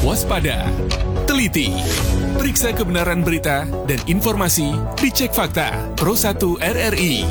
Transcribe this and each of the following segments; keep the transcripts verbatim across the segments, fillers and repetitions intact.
waspada, teliti, periksa kebenaran berita dan informasi di Cek Fakta Pro satu R R I.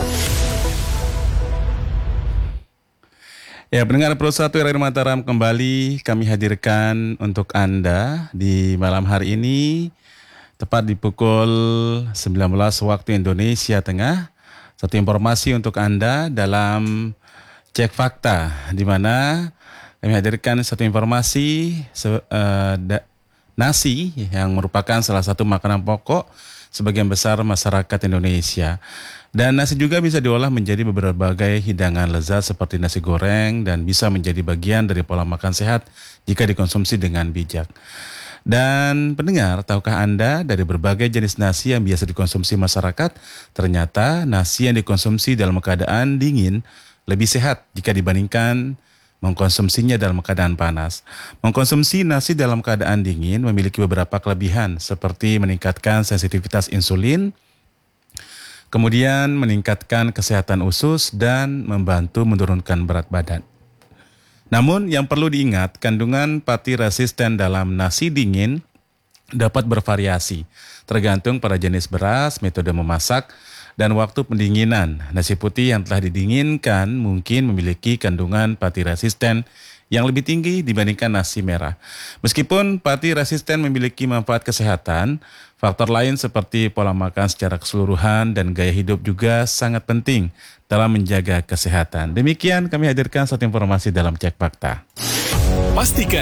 Ya, pendengar Pro satu R R I Mataram, kembali kami hadirkan untuk Anda di malam hari ini, tepat di pukul sembilan belas waktu Indonesia Tengah. Satu informasi untuk Anda dalam Cek Fakta, di mana kami hadirkan satu informasi uh, da, nasi yang merupakan salah satu makanan pokok sebagian besar masyarakat Indonesia. Dan nasi juga bisa diolah menjadi berbagai hidangan lezat seperti nasi goreng dan bisa menjadi bagian dari pola makan sehat jika dikonsumsi dengan bijak. Dan pendengar, tahukah Anda dari berbagai jenis nasi yang biasa dikonsumsi masyarakat, ternyata nasi yang dikonsumsi dalam keadaan dingin lebih sehat jika dibandingkan mengkonsumsinya dalam keadaan panas. Mengkonsumsi nasi dalam keadaan dingin memiliki beberapa kelebihan seperti meningkatkan sensitivitas insulin, kemudian meningkatkan kesehatan usus dan membantu menurunkan berat badan. Namun yang perlu diingat, kandungan pati resisten dalam nasi dingin dapat bervariasi, tergantung pada jenis beras, metode memasak, dan waktu pendinginan. Nasi putih yang telah didinginkan mungkin memiliki kandungan pati resisten yang lebih tinggi dibandingkan nasi merah. Meskipun pati resisten memiliki manfaat kesehatan, faktor lain seperti pola makan secara keseluruhan dan gaya hidup juga sangat penting dalam menjaga kesehatan. Demikian kami hadirkan satu informasi dalam Cek Fakta. Pastikan